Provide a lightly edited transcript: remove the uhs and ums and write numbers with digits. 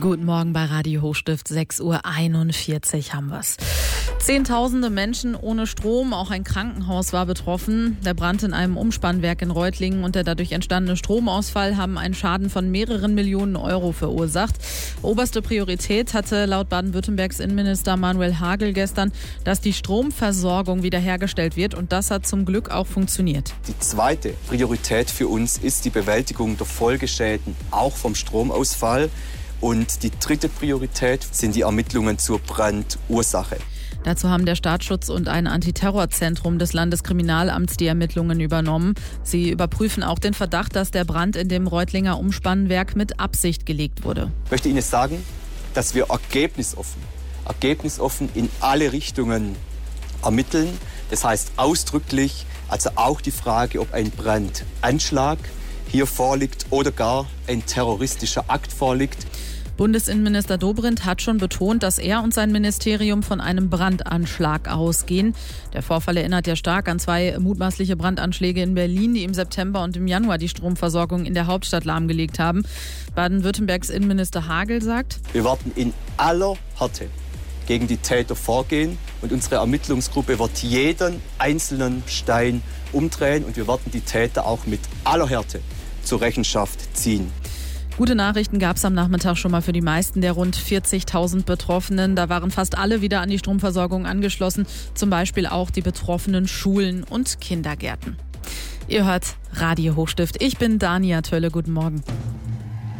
Guten Morgen bei Radio Hochstift, 6:41 Uhr haben wir's. Zehntausende Menschen ohne Strom, auch ein Krankenhaus war betroffen. Der Brand in einem Umspannwerk in Reutlingen und der dadurch entstandene Stromausfall haben einen Schaden von mehreren Millionen Euro verursacht. Oberste Priorität hatte laut Baden-Württembergs Innenminister Manuel Hagel gestern, dass die Stromversorgung wiederhergestellt wird, und das hat zum Glück auch funktioniert. Die zweite Priorität für uns ist die Bewältigung der Folgeschäden, auch vom Stromausfall. Und die dritte Priorität sind die Ermittlungen zur Brandursache. Dazu haben der Staatsschutz und ein Antiterrorzentrum des Landeskriminalamts die Ermittlungen übernommen. Sie überprüfen auch den Verdacht, dass der Brand in dem Reutlinger Umspannwerk mit Absicht gelegt wurde. Ich möchte Ihnen sagen, dass wir ergebnisoffen in alle Richtungen ermitteln. Das heißt ausdrücklich, also auch die Frage, ob ein Brandanschlag hier vorliegt oder gar ein terroristischer Akt vorliegt. Bundesinnenminister Dobrindt hat schon betont, dass er und sein Ministerium von einem Brandanschlag ausgehen. Der Vorfall erinnert ja stark an zwei mutmaßliche Brandanschläge in Berlin, die im September und im Januar die Stromversorgung in der Hauptstadt lahmgelegt haben. Baden-Württembergs Innenminister Hagel sagt: Wir werden in aller Härte gegen die Täter vorgehen und unsere Ermittlungsgruppe wird jeden einzelnen Stein umdrehen und wir werden die Täter auch mit aller Härte zur Rechenschaft ziehen. Gute Nachrichten gab es am Nachmittag schon mal für die meisten der rund 40.000 Betroffenen. Da waren fast alle wieder an die Stromversorgung angeschlossen, zum Beispiel auch die betroffenen Schulen und Kindergärten. Ihr hört Radio Hochstift. Ich bin Dania Tölle. Guten Morgen.